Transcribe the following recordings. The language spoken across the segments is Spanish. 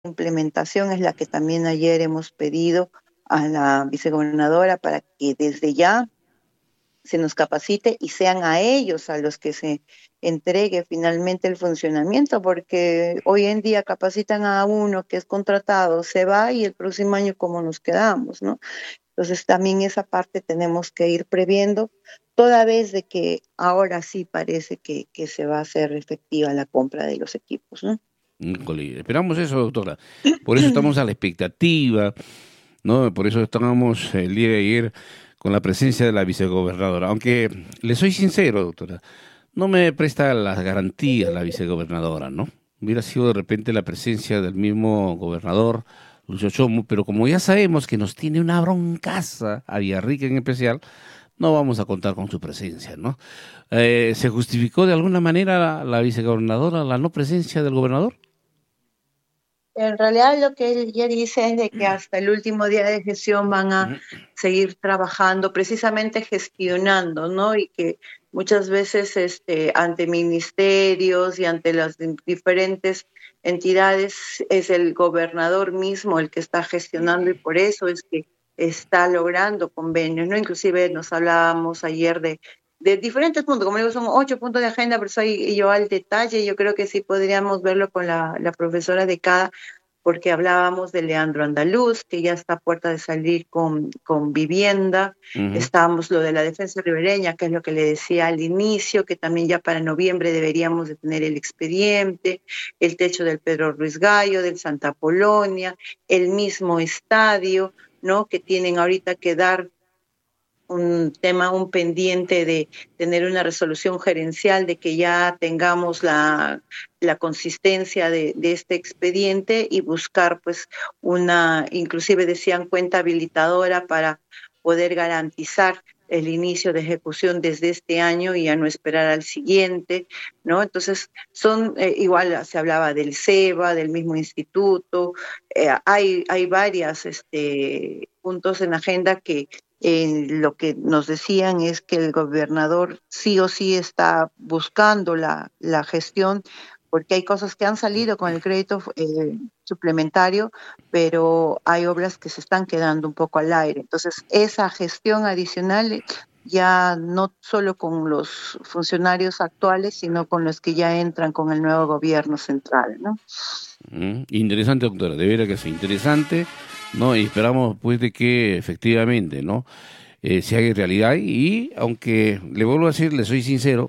implementación es la que también ayer hemos pedido a la vicegobernadora para que desde ya se nos capacite y sean a ellos a los que se entregue finalmente el funcionamiento, porque hoy en día capacitan a uno que es contratado, se va y el próximo año cómo nos quedamos, ¿no? Entonces también esa parte tenemos que ir previendo, toda vez de que ahora sí parece que se va a hacer efectiva la compra de los equipos, ¿no? Híjole, esperamos eso, doctora. Por eso estamos a la expectativa, ¿no? Por eso estábamos el día de ayer con la presencia de la vicegobernadora. Aunque le soy sincero, doctora, no me presta las garantías la vicegobernadora, ¿no? Hubiera sido de repente la presencia del mismo gobernador, Lucho Chomo, pero como ya sabemos que nos tiene una broncaza a Villarrica en especial, no vamos a contar con su presencia, ¿no? ¿Se justificó de alguna manera la vicegobernadora la no presencia del gobernador? En realidad lo que ella dice es de que hasta el último día de gestión van a seguir trabajando, precisamente gestionando, ¿no? Y que muchas veces ante ministerios y ante las diferentes entidades es el gobernador mismo el que está gestionando y por eso es que está logrando convenios, ¿no? Inclusive nos hablábamos ayer de diferentes puntos, como digo, son 8 puntos de agenda, pero eso ahí yo al detalle, yo creo que sí podríamos verlo con la profesora de cada, porque hablábamos de Leandro Andaluz, que ya está a puerta de salir con vivienda, Ujú. estábamos lo de la defensa ribereña, que es lo que le decía al inicio, que también ya para noviembre deberíamos de tener el expediente, el techo del Pedro Ruiz Gallo, del Santa Polonia, el mismo estadio, ¿no? Que tienen ahorita que dar un tema, un pendiente de tener una resolución gerencial, de que ya tengamos la consistencia de este expediente y buscar pues una, inclusive decían cuenta habilitadora para poder garantizar el inicio de ejecución desde este año y ya no esperar al siguiente, ¿no? Entonces, son, igual se hablaba del SEBA, del mismo instituto, hay varias puntos en agenda que lo que nos decían es que el gobernador sí o sí está buscando la gestión, porque hay cosas que han salido con el crédito suplementario, pero hay obras que se están quedando un poco al aire. Entonces, esa gestión adicional ya no solo con los funcionarios actuales, sino con los que ya entran con el nuevo gobierno central, ¿no? Interesante, doctora, de veras que sí, interesante, ¿no? Y esperamos pues de que efectivamente, ¿no? Se haga realidad y aunque le vuelvo a decir, le soy sincero,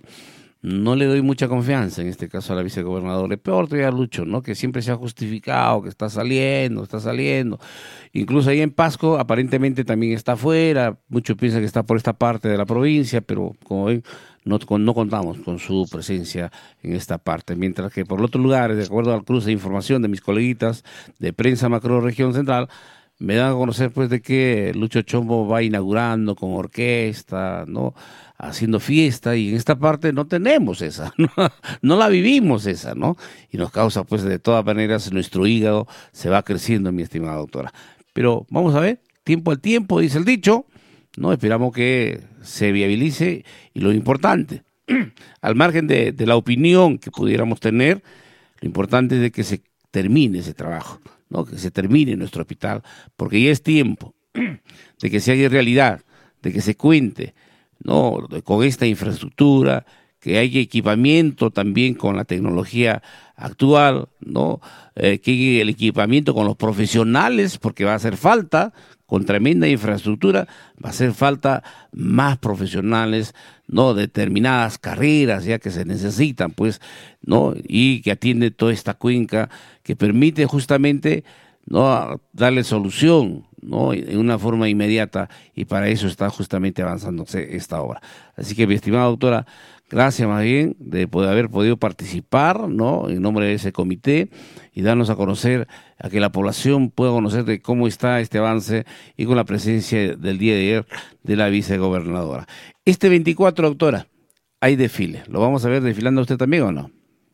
no le doy mucha confianza en este caso a la vicegobernadora. Es peor todavía a Lucho, ¿no? Que siempre se ha justificado, que está saliendo, está saliendo. Incluso ahí en Pasco aparentemente también está afuera. Muchos piensan que está por esta parte de la provincia, pero como ven, no contamos con su presencia en esta parte. Mientras que por el otro lugar, de acuerdo al cruce de información de mis coleguitas de Prensa Macro Región Central, me dan a conocer pues de que Lucho Chombo va inaugurando con orquesta, ¿no? Haciendo fiesta y en esta parte no tenemos esa, ¿no? No la vivimos esa, ¿no? Y nos causa pues de todas maneras nuestro hígado se va creciendo, mi estimada doctora. Pero vamos a ver, tiempo al tiempo, dice el dicho, ¿no? Esperamos que se viabilice y lo importante, al margen de la opinión que pudiéramos tener, lo importante es de que se termine ese trabajo, ¿no? Que se termine nuestro hospital, porque ya es tiempo de que se haga realidad, de que se cuente, ¿no? Con esta infraestructura, que haya equipamiento también con la tecnología actual, ¿no? Que haya el equipamiento con los profesionales, porque va a hacer falta, con tremenda infraestructura, va a hacer falta más profesionales, ¿no? Determinadas carreras ya que se necesitan, pues, ¿no? Y que atiende toda esta cuenca, que permite justamente, ¿no? Darle solución, ¿no? En una forma inmediata, y para eso está justamente avanzándose esta obra. Así que, mi estimada doctora, gracias más bien de poder haber podido participar, ¿no? En nombre de ese comité y darnos a conocer, a que la población pueda conocer de cómo está este avance y con la presencia del día de ayer de la vicegobernadora. Este 24, doctora, hay desfile. ¿Lo vamos a ver desfilando usted también o no?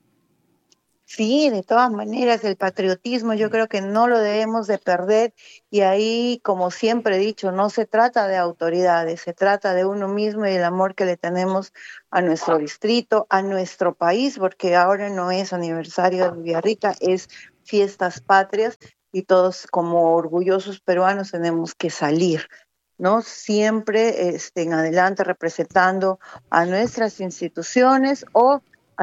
Sí, de todas maneras, el patriotismo yo creo que no lo debemos de perder y ahí, como siempre he dicho, no se trata de autoridades, se trata de uno mismo y el amor que le tenemos a nuestro distrito, a nuestro país, porque ahora no es aniversario de Villarrica, es fiestas patrias y todos como orgullosos peruanos tenemos que salir, ¿no? Siempre en adelante representando a nuestras instituciones o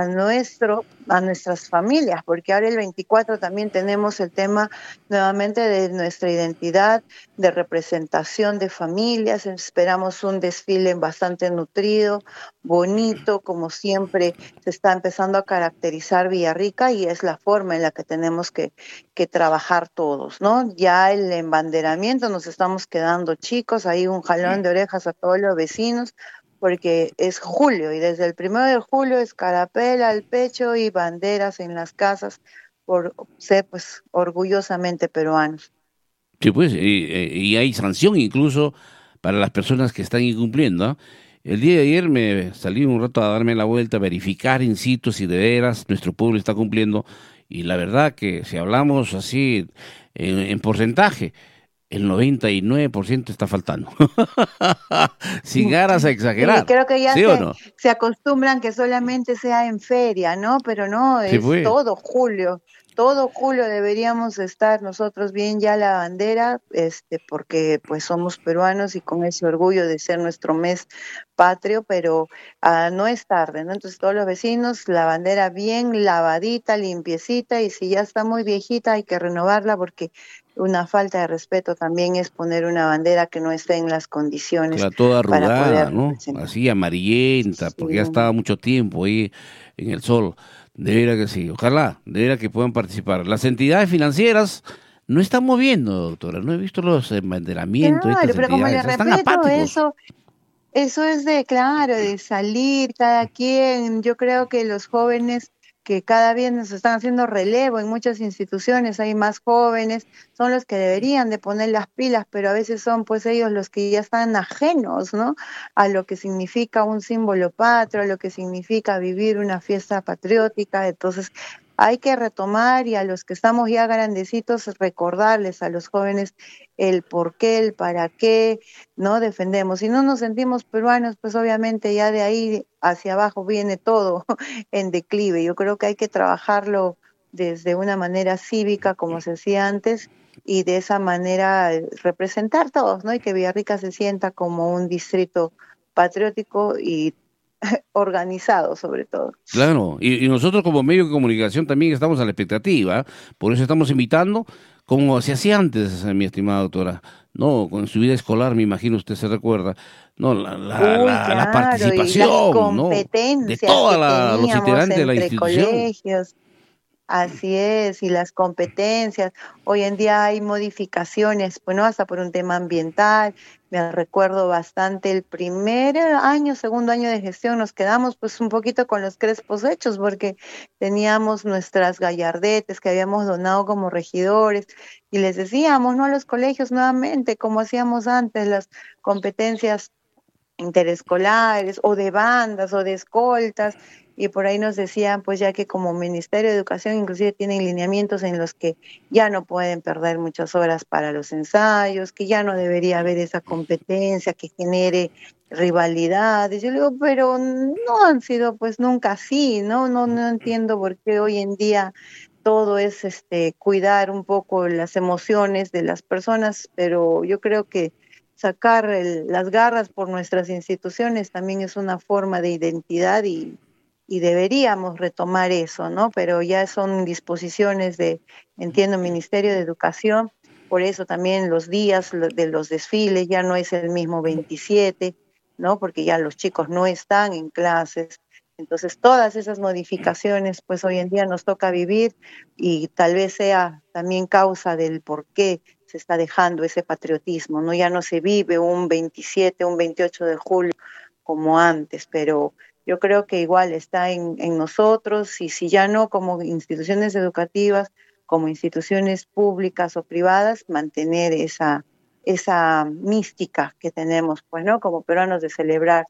a nuestras familias, porque ahora el 24 también tenemos el tema nuevamente de nuestra identidad, de representación de familias. Esperamos un desfile bastante nutrido, bonito, como siempre se está empezando a caracterizar Villarrica y es la forma en la que tenemos que trabajar todos, ¿no? Ya el embanderamiento nos estamos quedando chicos, hay un jalón de orejas a todos los vecinos, porque es julio y desde el 1 de julio es carapela al pecho y banderas en las casas por ser pues orgullosamente peruanos. Sí, pues, y hay sanción incluso para las personas que están incumpliendo, ¿ah? El día de ayer me salí un rato a darme la vuelta, a verificar in situ si de veras nuestro pueblo está cumpliendo, y la verdad que si hablamos así en porcentaje, el 99% está faltando. Sin ganas a Sí, exagerar, creo que ya ¿sí o no? se acostumbran que solamente sea en feria, ¿no? Pero no, Sí, es pues. todo julio deberíamos estar nosotros bien ya la bandera, porque pues somos peruanos y con ese orgullo de ser nuestro mes patrio, pero no es tarde, ¿no? Entonces todos los vecinos, la bandera bien lavadita, limpiecita, y si ya está muy viejita hay que renovarla porque una falta de respeto también es poner una bandera que no esté en las condiciones Claro, toda para arrugada, poder ¿no? representar. Así amarillenta, Sí, porque ya estaba mucho tiempo ahí en el sol. De veras que sí, ojalá, de veras que puedan participar. Las entidades financieras no están moviendo, doctora. No he visto los embanderamientos de claro, estas pero como le entidades. Están repito, apáticos. eso es de, claro, de salir cada quien. Yo creo que los jóvenes que cada vez nos están haciendo relevo en muchas instituciones, hay más jóvenes, son los que deberían de poner las pilas, pero a veces son pues ellos los que ya están ajenos, ¿no? A lo que significa un símbolo patrio, a lo que significa vivir una fiesta patriótica. Entonces, hay que retomar y a los que estamos ya grandecitos recordarles a los jóvenes el por qué, el para qué, ¿no? Defendemos. Si no nos sentimos peruanos, pues obviamente ya de ahí hacia abajo viene todo en declive. Yo creo que hay que trabajarlo desde una manera cívica, como se hacía antes, y de esa manera representar todos, ¿no? Y que Villarrica se sienta como un distrito patriótico y organizado, sobre todo. Claro, y nosotros como medio de comunicación también estamos a la expectativa, por eso estamos invitando, como se hacía antes, mi estimada doctora, no, con su vida escolar, me imagino usted se recuerda, no, Uy, la claro, y las participación, ¿no? De competencias que todos los teníamos integrantes de la entre institución. colegios. Así es, y las competencias. Hoy en día hay modificaciones, bueno, hasta por un tema ambiental. Me recuerdo bastante el primer año, segundo año de gestión, nos quedamos pues un poquito con los crespos hechos porque teníamos nuestras gallardetes que habíamos donado como regidores y les decíamos, ¿no? A los colegios nuevamente, como hacíamos antes, las competencias interescolares o de bandas o de escoltas, y por ahí nos decían pues ya que como Ministerio de Educación inclusive tienen lineamientos en los que ya no pueden perder muchas horas para los ensayos, que ya no debería haber esa competencia que genere rivalidades. Yo le digo, pero no han sido pues nunca así, ¿no? No entiendo por qué hoy en día todo es cuidar un poco las emociones de las personas, pero yo creo que sacar las garras por nuestras instituciones también es una forma de identidad y deberíamos retomar eso, ¿no? Pero ya son disposiciones de, entiendo, Ministerio de Educación, por eso también los días de los desfiles ya no es el mismo 27, ¿no? Porque ya los chicos no están en clases. Entonces, todas esas modificaciones, pues hoy en día nos toca vivir y tal vez sea también causa del por qué se está dejando ese patriotismo, ¿no? Ya no se vive un 27, un 28 de julio como antes, pero yo creo que igual está en nosotros y si ya no como instituciones educativas, como instituciones públicas o privadas, mantener esa mística que tenemos, pues, ¿no? Como peruanos de celebrar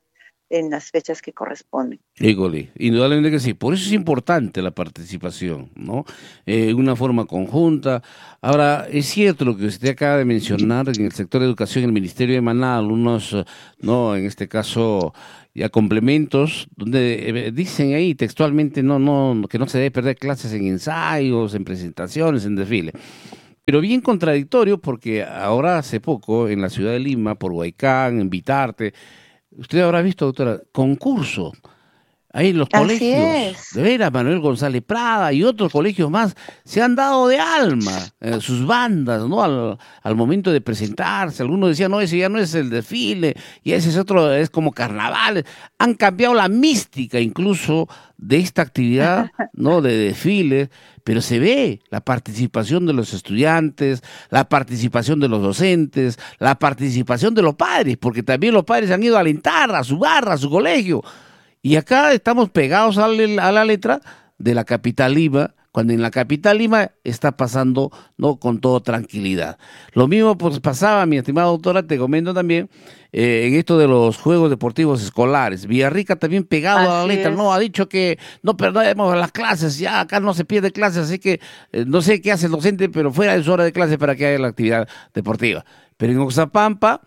en las fechas que corresponden. Híjole, indudablemente que sí. Por eso es importante la participación, ¿no? Una forma conjunta. Ahora, es cierto lo que usted acaba de mencionar en el sector de educación, el Ministerio emana algunos, no, en este caso, ya complementos, donde dicen ahí textualmente que no se debe perder clases en ensayos, en presentaciones, en desfile. Pero bien contradictorio porque ahora hace poco en la ciudad de Lima, por Huaycán, en Vitarte, usted habrá visto, doctora, concurso. Ahí los Así colegios, es. de veras, Manuel González Prada y otros colegios más, se han dado de alma sus bandas, ¿no? Al momento de presentarse. Algunos decían, no, ese ya no es el desfile, y ese es otro, es como carnavales. Han cambiado la mística incluso de esta actividad, ¿no? De desfiles, pero se ve la participación de los estudiantes, la participación de los docentes, la participación de los padres, porque también los padres han ido a alentar a su barra, a su colegio. Y acá estamos pegados a la letra de la capital Lima, cuando en la capital Lima está pasando no con toda tranquilidad. Lo mismo pues pasaba, mi estimada doctora, te comento también, en esto de los Juegos Deportivos Escolares. Villarrica también pegado a la Así letra, no, es. ha dicho que no perdemos las clases, ya acá no se pierde clases, así que no sé qué hace el docente, pero fuera de su hora de clase para que haya la actividad deportiva. Pero en Oxapampa,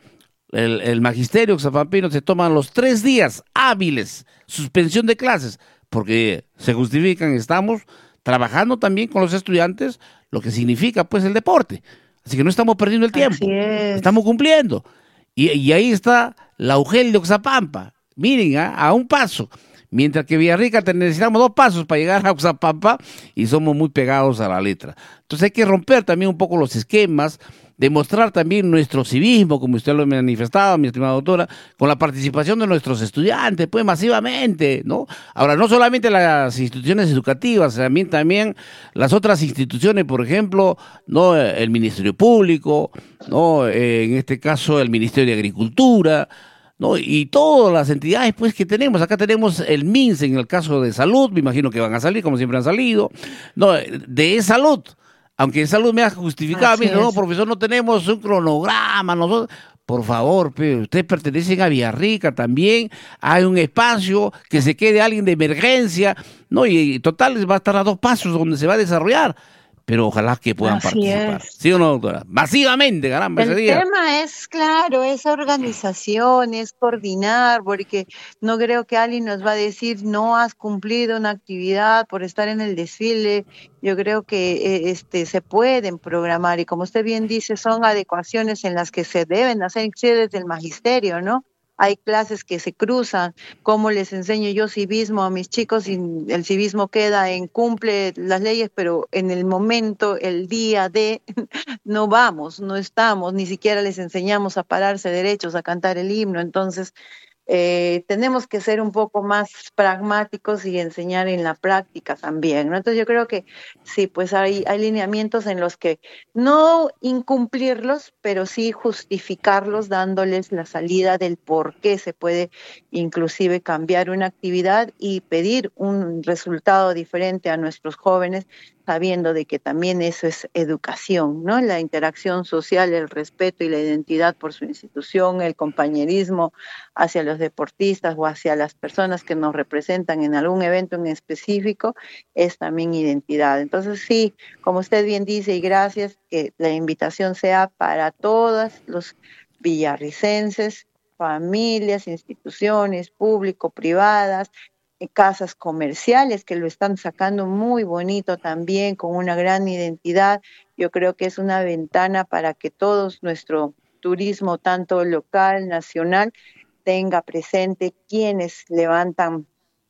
el magisterio oxapampino se toman los 3 días hábiles, suspensión de clases, porque se justifican, estamos trabajando también con los estudiantes, lo que significa pues el deporte. Así que no estamos perdiendo el Así tiempo, estamos es. cumpliendo. Y ahí está la UGEL de Oxapampa, miren, a un paso. Mientras que Villarrica necesitamos 2 pasos para llegar a Oxapampa y somos muy pegados a la letra. Entonces hay que romper también un poco los esquemas, demostrar también nuestro civismo, como usted lo ha manifestado, mi estimada doctora, con la participación de nuestros estudiantes, pues masivamente, ¿no? Ahora, no solamente las instituciones educativas, también las otras instituciones, por ejemplo, ¿no? El Ministerio Público, ¿no? En este caso el Ministerio de Agricultura, ¿no? Y todas las entidades pues que tenemos, acá tenemos el MINS en el caso de salud, me imagino que van a salir, como siempre han salido, no, de salud, aunque en salud me ha justificado a mí, Así no, es. profesor, no tenemos un cronograma, nosotros, por favor, ustedes pertenecen a Villarrica también, hay un espacio que se quede alguien de emergencia, no, y total va a estar a 2 pasos donde se va a desarrollar, pero ojalá que puedan Así participar, es. ¿sí o no, doctora? Masivamente, caramba, ese El día. tema es, claro, es organización, es coordinar, porque no creo que alguien nos va a decir no has cumplido una actividad por estar en el desfile. Yo creo que se pueden programar y como usted bien dice, son adecuaciones en las que se deben hacer inclusive desde el magisterio, ¿no? Hay clases que se cruzan, cómo les enseño yo civismo a mis chicos y el civismo queda en cumple las leyes, pero en el momento, el día de no vamos, no estamos, ni siquiera les enseñamos a pararse derechos, a cantar el himno. Entonces, tenemos que ser un poco más pragmáticos y enseñar en la práctica también, ¿no? Entonces yo creo que sí, pues hay lineamientos en los que no incumplirlos, pero sí justificarlos, dándoles la salida del por qué se puede inclusive cambiar una actividad y pedir un resultado diferente a nuestros jóvenes, sabiendo de que también eso es educación, ¿no? La interacción social, el respeto y la identidad por su institución, el compañerismo hacia los deportistas o hacia las personas que nos representan en algún evento en específico, es también identidad. Entonces sí, como usted bien dice, y gracias, que la invitación sea para todos los villarricenses, familias, instituciones, público, privadas, casas comerciales que lo están sacando muy bonito también, con una gran identidad. Yo creo que es una ventana para que todos nuestro turismo, tanto local, nacional, tenga presente quienes levantan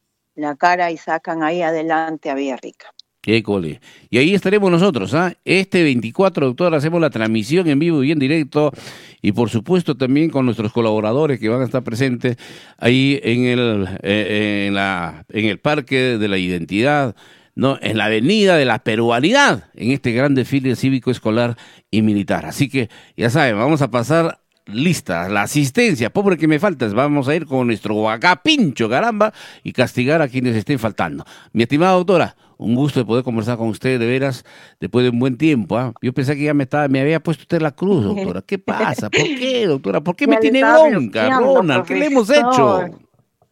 la cara y sacan ahí adelante a Villarrica. Qué cole. Y ahí estaremos nosotros, ¿ah? Este 24 de octubre hacemos la transmisión en vivo y en directo y por supuesto también con nuestros colaboradores que van a estar presentes ahí en el Parque de la Identidad, ¿no? En la Avenida de la Peruanidad, en este gran desfile cívico, escolar y militar. Así que ya saben, vamos a pasar lista, la asistencia, pobre que me faltas, vamos a ir con nuestro guacapincho, caramba, y castigar a quienes estén faltando. Mi estimada doctora, un gusto de poder conversar con usted, de veras, después de un buen tiempo, ¿ah? Yo pensé que ya me había puesto usted la cruz, doctora. ¿Qué pasa? ¿Por qué, doctora? ¿Por qué me Ya le tiene estaba bronca, bloqueando, Ronald? ¿Qué le hemos hecho? profesor.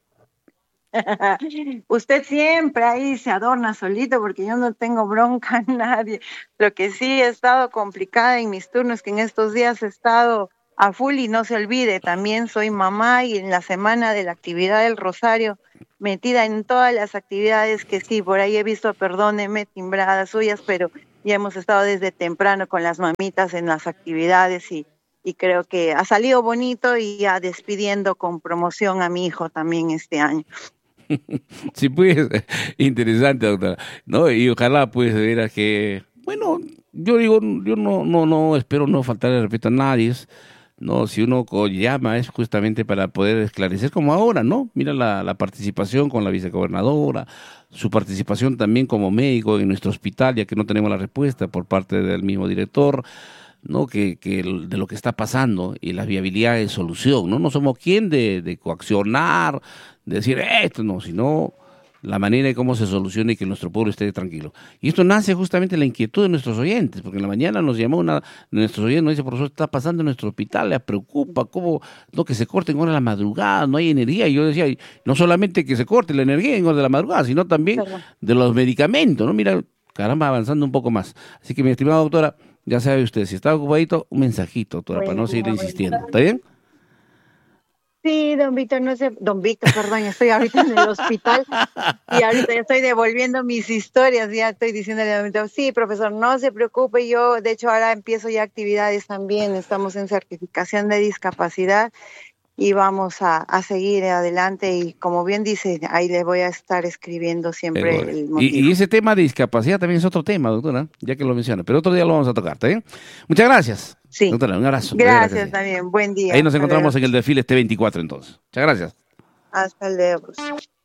Usted siempre ahí se adorna solito porque yo no tengo bronca a nadie. Lo que sí he estado complicada en mis turnos, que en estos días he estado a full y no se olvide, también soy mamá y en la semana de la actividad del Rosario, metida en todas las actividades que sí, por ahí he visto, perdóneme, timbradas suyas, pero ya hemos estado desde temprano con las mamitas en las actividades y creo que ha salido bonito y ya despidiendo con promoción a mi hijo también este año. Sí, pues, interesante, doctora. No, y ojalá, pues, de veras que, bueno, yo digo, yo no espero no faltarle respeto a nadie. No, si uno llama es justamente para poder esclarecer, como ahora, ¿no? Mira la participación con la vicegobernadora, su participación también como médico en nuestro hospital, ya que no tenemos la respuesta por parte del mismo director, ¿no? De lo que está pasando y la viabilidad de solución, ¿no? No somos quien de coaccionar, de decir esto, no, sino la manera de cómo se solucione y que nuestro pueblo esté tranquilo. Y esto nace justamente de la inquietud de nuestros oyentes, porque en la mañana nos llamó una de nuestros oyentes, nos dice, profesor, está pasando en nuestro hospital, le preocupa, cómo, no, que se corten horas de la madrugada, no hay energía. Y yo decía, no solamente que se corte la energía en horas de la madrugada, sino también de los medicamentos, ¿no? Mira, caramba, avanzando un poco más. Así que, mi estimada doctora, ya sabe usted, si está ocupadito, un mensajito, doctora, para no seguir insistiendo. ¿Está bien? Sí, don Víctor, perdón, estoy ahorita en el hospital y ahorita ya estoy devolviendo mis historias, ya estoy diciéndole a don Víctor, sí, profesor, no se preocupe, yo de hecho ahora empiezo ya actividades también, estamos en certificación de discapacidad y vamos a seguir adelante y como bien dice, ahí le voy a estar escribiendo siempre el motivo. Y ese tema de discapacidad también es otro tema, doctora, ya que lo menciona, pero otro día lo vamos a tocar, ¿está bien? Muchas gracias. Sí. Doctora, un abrazo. Gracias también, buen día. Ahí nos encontramos en el desfile este 24 entonces. Muchas gracias. Hasta luego.